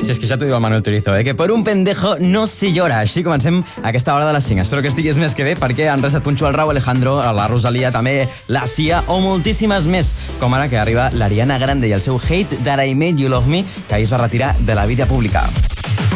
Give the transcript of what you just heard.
Si és que ja t'ho diu el Manuel Turizo, que per un pendejo no se llora. Així comencem aquesta hora de les 5. Espero que estiguis més que bé, perquè han resat punxo el Rau Alejandro, la Rosalia, també la Sia o moltíssimes més, com ara que arriba l'Ariana Grande i el seu Hate That I Made You Love Me, que ahir es va retirar de la vida pública.